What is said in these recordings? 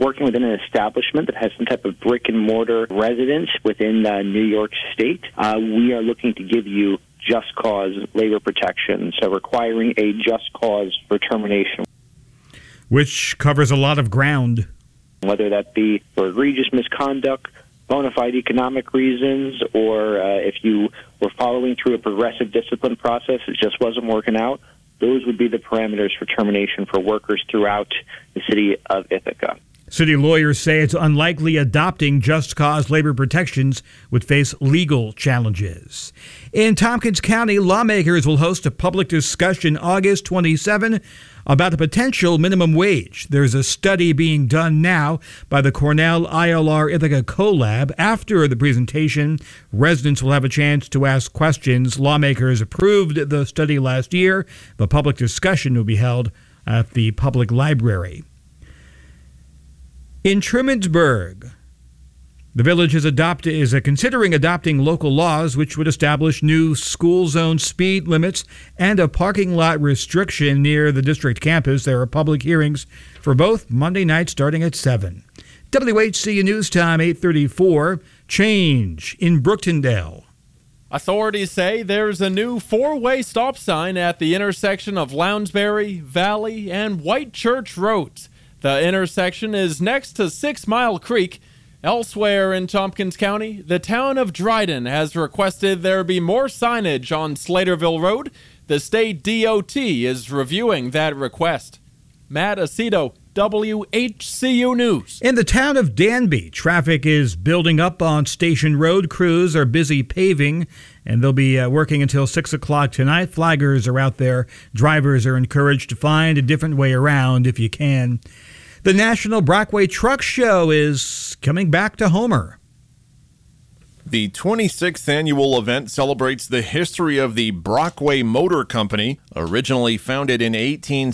working within an establishment that has some type of brick-and-mortar residence within New York State, we are looking to give you just cause labor protection, so requiring a just cause for termination. Which covers a lot of ground. Whether that be for egregious misconduct, bona fide economic reasons, or if you were following through a progressive discipline process, it just wasn't working out, those would be the parameters for termination for workers throughout the city of Ithaca. City lawyers say it's unlikely adopting just cause labor protections would face legal challenges. In Tompkins County, lawmakers will host a public discussion August 27 about a potential minimum wage. There's a study being done now by the Cornell ILR Ithaca CoLab. After the presentation, residents will have a chance to ask questions. Lawmakers approved the study last year. The public discussion will be held at the public library. In Trumansburg, the village is considering adopting local laws which would establish new school zone speed limits and a parking lot restriction near the district campus. There are public hearings for both Monday night starting at 7. WHCU News Time 8:34. Change in Brooktondale. Authorities say there's a new four-way stop sign at the intersection of Lounsbury, Valley, and White Church Roads. The intersection is next to 6 Mile Creek. Elsewhere in Tompkins County, the town of Dryden has requested there be more signage on Slaterville Road. The state DOT is reviewing that request. Matt Aceto, WHCU News. In the town of Danby, traffic is building up on Station Road. Crews are busy paving, and they'll be working until 6 o'clock tonight. Flaggers are out there. Drivers are encouraged to find a different way around if you can. The National Brockway Truck Show is coming back to Homer. The 26th annual event celebrates the history of the Brockway Motor Company, originally founded in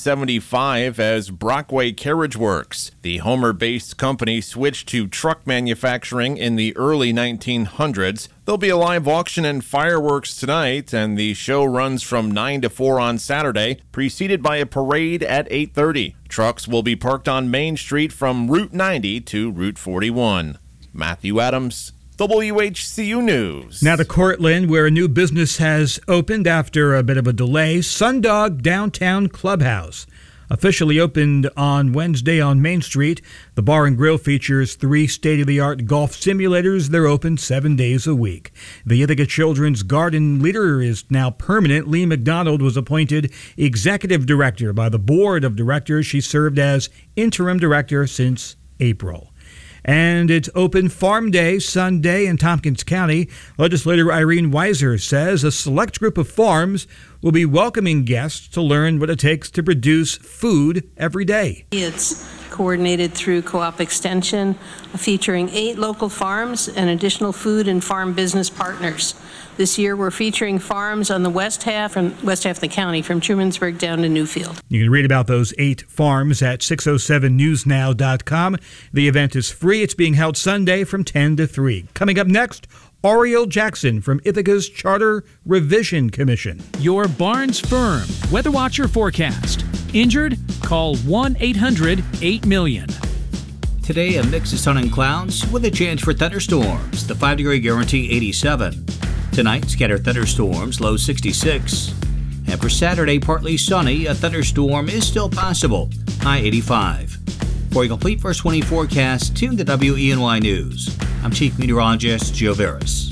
1875 as Brockway Carriage Works. The Homer-based company switched to truck manufacturing in the early 1900s. There'll be a live auction and fireworks tonight, and the show runs from 9 to 4 on Saturday, preceded by a parade at 8:30. Trucks will be parked on Main Street from Route 90 to Route 41. Matthew Adams, WHCU News. Now to Cortland, where a new business has opened after a bit of a delay. Sundog Downtown Clubhouse officially opened on Wednesday on Main Street. The bar and grill features 3 state-of-the-art golf simulators. They're open 7 days a week. The Ithaca Children's Garden leader is now permanent. Lee McDonald was appointed executive director by the board of directors. She served as interim director since April. And it's Open Farm Day Sunday in Tompkins County. Legislator Irene Weiser says a select group of farms will be welcoming guests to learn what it takes to produce food every day. It's coordinated through Co-op Extension, featuring 8 local farms and additional food and farm business partners. This year, we're featuring farms on the west half of the county, from Trumansburg down to Newfield. You can read about those 8 farms at 607newsnow.com. The event is free. It's being held Sunday from 10 to 3. Coming up next, Oriel Jackson from Ithaca's Charter Revision Commission. Your Barnes Firm Weather Watcher forecast. Injured? Call 1-800-8-million. Today, a mix of sun and clouds with a chance for thunderstorms. The 5-degree guarantee 87. Tonight, scattered thunderstorms, low 66. And for Saturday, partly sunny, a thunderstorm is still possible, high 85. For a complete first 20 forecast, tune to WENY News. I'm Chief Meteorologist Joe Veras.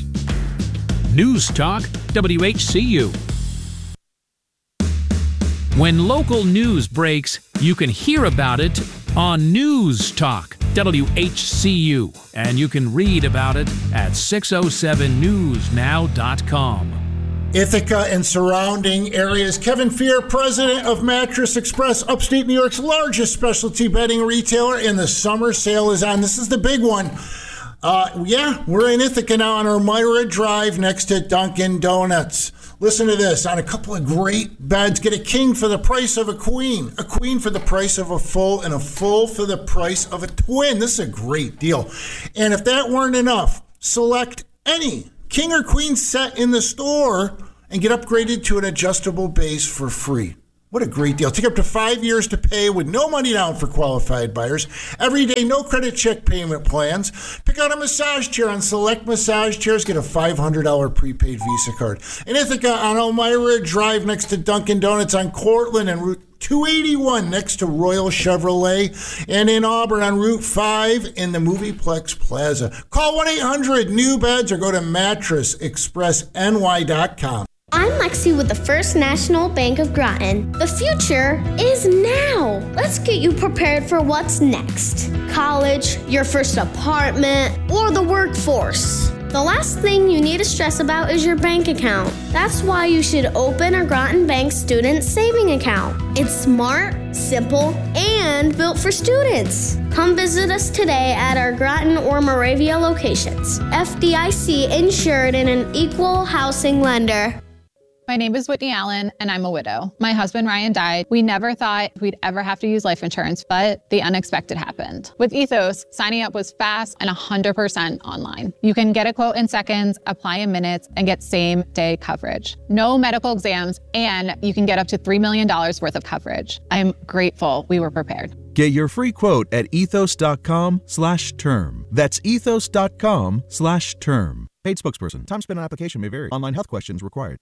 News Talk WHCU. When local news breaks, you can hear about it on News Talk WHCU, and you can read about it at 607newsnow.com. Ithaca and surrounding areas. Kevin Fear, president of Mattress Express, upstate New York's largest specialty bedding retailer, and the summer sale is on. This is the big one. We're in Ithaca now on Elmira Drive next to Dunkin' Donuts. Listen to this. On a couple of great beds, get a king for the price of a queen for the price of a full, and a full for the price of a twin. This is a great deal. And if that weren't enough, select any king or queen set in the store and get upgraded to an adjustable base for free. What a great deal. Take up to 5 years to pay with no money down for qualified buyers. Everyday no credit check payment plans. Pick out a massage chair on select massage chairs. Get a $500 prepaid Visa card. In Ithaca on Elmira Drive next to Dunkin' Donuts on Cortland and Route 281 next to Royal Chevrolet. And in Auburn on Route 5 in the Movieplex Plaza. Call 1-800-NEW-BEDS or go to mattressexpressny.com. I'm Lexi with the First National Bank of Groton. The future is now. Let's get you prepared for what's next. College, your first apartment, or the workforce. The last thing you need to stress about is your bank account. That's why you should open a Groton Bank student saving account. It's smart, simple, and built for students. Come visit us today at our Groton or Moravia locations. FDIC insured and an equal housing lender. My name is Whitney Allen, and I'm a widow. My husband, Ryan, died. We never thought we'd ever have to use life insurance, but the unexpected happened. With Ethos, signing up was fast and 100% online. You can get a quote in seconds, apply in minutes, and get same-day coverage. No medical exams, and you can get up to $3 million worth of coverage. I'm grateful we were prepared. Get your free quote at ethos.com/term. That's ethos.com/term. Paid spokesperson. Time spent on application may vary. Online health questions required.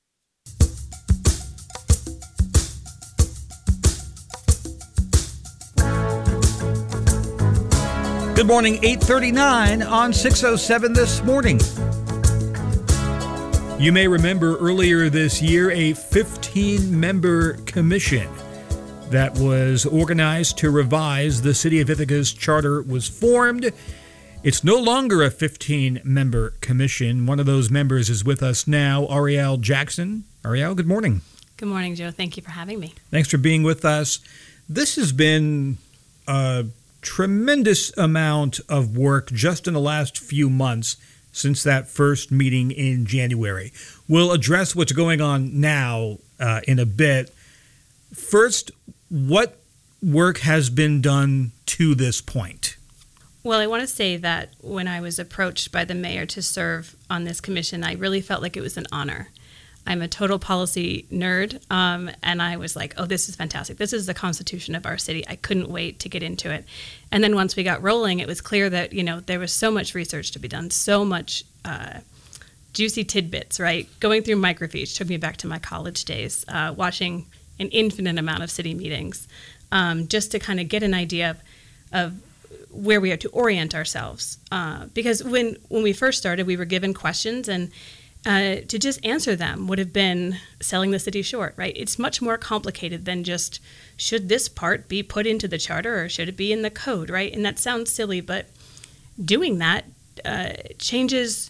Good morning, 8:39 on 607 this morning. You may remember earlier this year a 15-member commission that was organized to revise the City of Ithaca's charter was formed. It's no longer a 15-member commission. One of those members is with us now, Ariel Jackson. Ariel, good morning. Good morning, Joe. Thank you for having me. Thanks for being with us. This has been a tremendous amount of work just in the last few months since that first meeting in January. We'll address what's going on now in a bit. First, what work has been done to this point? Well, I want to say that when I was approached by the mayor to serve on this commission, I really felt like it was an honor. I'm a total policy nerd, and I was like, oh, this is fantastic. This is the constitution of our city. I couldn't wait to get into it. And then once we got rolling, it was clear that, there was so much research to be done, so much juicy tidbits, right? Going through microfiche took me back to my college days, watching an infinite amount of city meetings, just to kind of get an idea of where we are to orient ourselves. Because when we first started, we were given questions, and to just answer them would have been selling the city short, right? It's much more complicated than just, should this part be put into the charter or should it be in the code, right? And that sounds silly, but doing that changes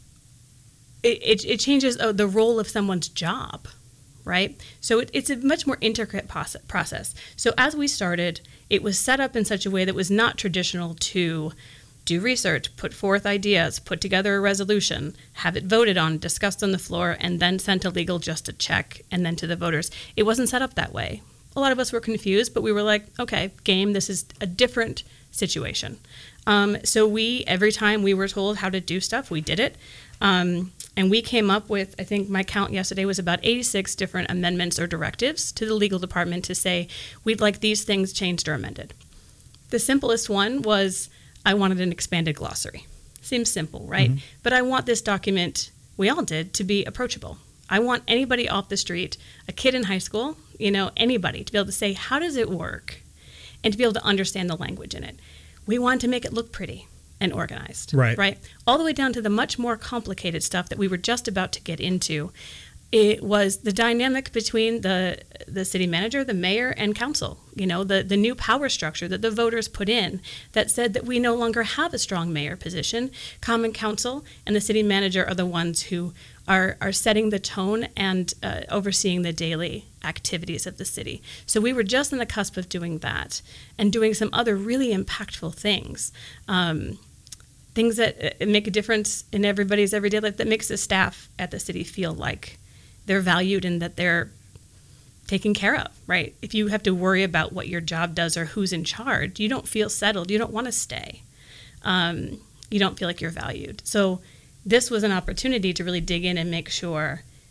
the role of someone's job, right? So it's a much more intricate process. So as we started, it was set up in such a way that was not traditional to do research, put forth ideas, put together a resolution, have it voted on, discussed on the floor, and then sent to legal just to check, and then to the voters. It wasn't set up that way. A lot of us were confused, but we were like, okay, game, this is a different situation. So every time we were told how to do stuff, we did it. And we came up with, I think my count yesterday was about 86 different amendments or directives to the legal department to say, we'd like these things changed or amended. The simplest one was, I wanted an expanded glossary. Seems simple, right? Mm-hmm. But I want this document, we all did, to be approachable. I want anybody off the street, a kid in high school, anybody, to be able to say, how does it work? And to be able to understand the language in it. We want to make it look pretty and organized, right? All the way down to the much more complicated stuff that we were just about to get into. It was the dynamic between the city manager, the mayor, and council. The new power structure that the voters put in that said that we no longer have a strong mayor position. Common council and the city manager are the ones who are setting the tone and overseeing the daily activities of the city. So we were just on the cusp of doing that and doing some other really impactful things. Things that make a difference in everybody's everyday life, that makes the staff at the city feel like they're valued and that they're taken care of, right? If you have to worry about what your job does or who's in charge, you don't feel settled. You don't want to stay. You don't feel like you're valued. So this was an opportunity to really dig in and make sure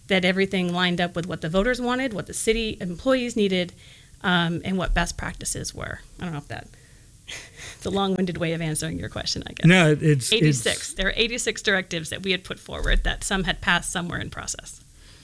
that everything lined up with what the voters wanted, what the city employees needed, and what best practices were. I don't know if that... It's a long-winded way of answering your question, I guess. No, it's 86. There are 86 directives that we had put forward that some had passed, some were in process.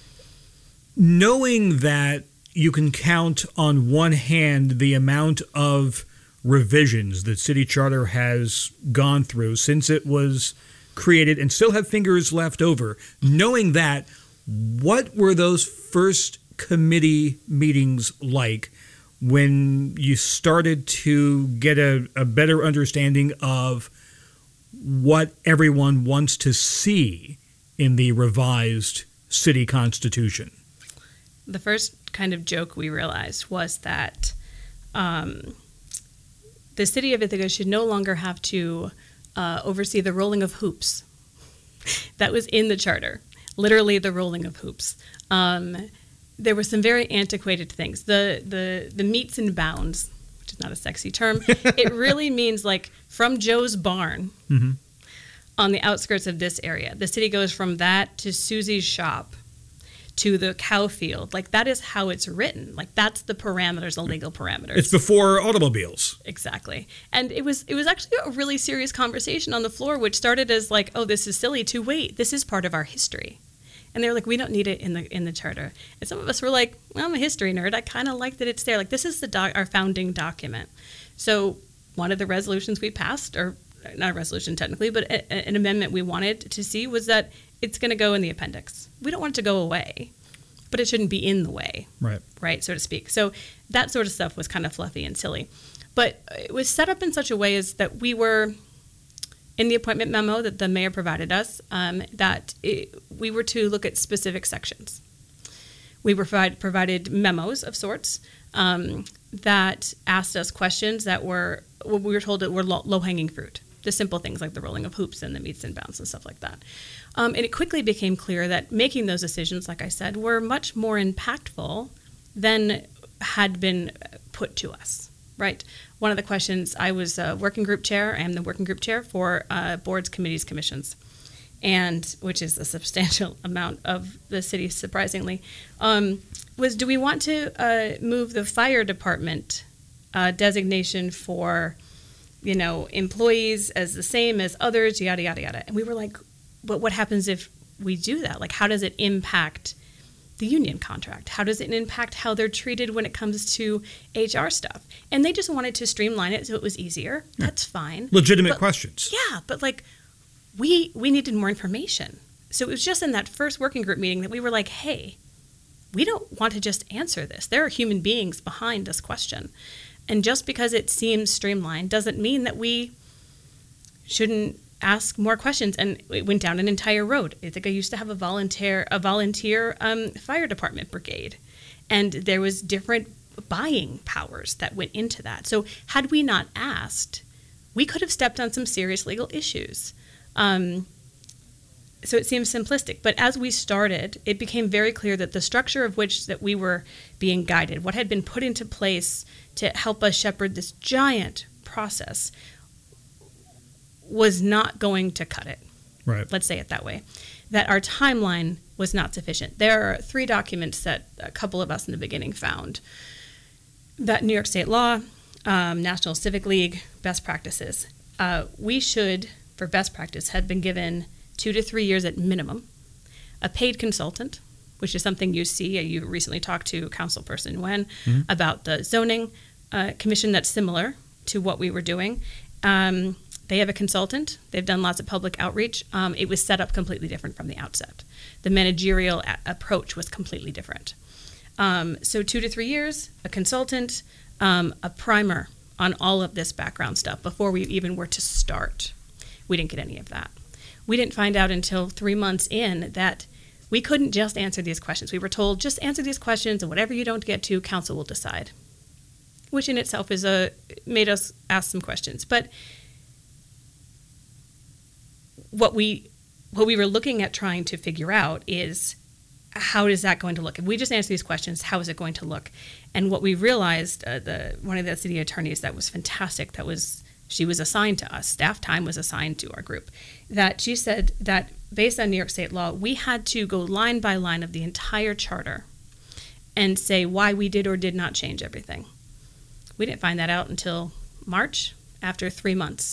Knowing that you can count on one hand the amount of revisions that City Charter has gone through since it was created and still have fingers left over, knowing that, what were those first committee meetings like when you started to get a better understanding of what everyone wants to see in the revised city constitution? The first kind of joke we realized was that the city of Ithaca should no longer have to oversee the rolling of hoops. That was in the charter, literally the rolling of hoops. There were some very antiquated things. The meets and bounds, which is not a sexy term, it really means like from Joe's barn on the outskirts of this area. The city goes from that to Susie's shop to the cow field. Like, that is how it's written. Like, that's the parameters, the legal parameters. It's before automobiles. Exactly. And it was actually a really serious conversation on the floor, which started as like, oh, this is silly, to wait, this is part of our history. And they were like, we don't need it in the charter. And some of us were like, well, I'm a history nerd. I kind of like that it's there. Like, this is our founding document. So one of the resolutions we passed, or not a resolution technically, but an amendment we wanted to see was that it's going to go in the appendix. We don't want it to go away, but it shouldn't be in the way, right, so to speak. So that sort of stuff was kind of fluffy and silly. But it was set up in such a way as that we were, in the appointment memo that the mayor provided us, we were to look at specific sections. We were provided memos of sorts that asked us questions that were, we were told that were low-hanging fruit. The simple things like the rolling of hoops and the meets and bounds and stuff like that. And it quickly became clear that making those decisions, like I said, were much more impactful than had been put to us, right? One of the questions, I was a working group chair. I am the working group chair for boards, committees, commissions, and which is a substantial amount of the city, surprisingly, was do we want to move the fire department designation for employees as the same as others, yada, yada, yada. And we were like, but what happens if we do that? Like, how does it impact the union contract? How does it impact how they're treated when it comes to HR stuff? And they just wanted to streamline it so it was easier. Yeah. That's fine. Legitimate questions. Yeah, but like, we needed more information. So it was just in that first working group meeting that we were like, hey, we don't want to just answer this. There are human beings behind this question. And just because it seems streamlined doesn't mean that we shouldn't ask more questions. And it went down an entire road. Ithaca used to have a volunteer fire department brigade, and there was different buying powers that went into that. So had we not asked, we could have stepped on some serious legal issues. So it seems simplistic, but as we started, it became very clear that the structure of which that we were being guided, what had been put into place to help us shepherd this giant process, was not going to cut it. Right. Let's say it that way. That our timeline was not sufficient. There are 3 documents that a couple of us in the beginning found. That New York State law, National Civic League, best practices. We should, for best practice, had been given 2 to 3 years at minimum, a paid consultant, which is something you see. You recently talked to Councilperson Wen about the zoning commission that's similar to what we were doing. They have a consultant. They've done lots of public outreach. It was set up completely different from the outset. The managerial approach was completely different. So 2 to 3 years, a consultant, a primer on all of this background stuff before we even were to start. We didn't get any of that. We didn't find out until 3 months in that we couldn't just answer these questions. We were told, just answer these questions, and whatever you don't get to, council will decide, which in itself made us ask some questions. But what we were looking at trying to figure out is, how is that going to look? If we just answer these questions, how is it going to look? And what we realized, one of the city attorneys that was fantastic, she was assigned to us, staff time was assigned to our group, that she said that based on New York State law, we had to go line by line of the entire charter and say why we did or did not change everything. We didn't find that out until March, after 3 months.